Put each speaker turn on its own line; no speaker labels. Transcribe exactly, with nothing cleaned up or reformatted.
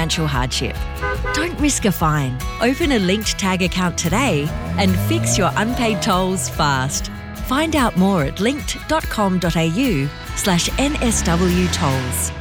financial hardship. Don't risk a fine. Open a linked tag account today and fix your unpaid tolls fast. Find out more at linkt.com.au slash NSW tolls.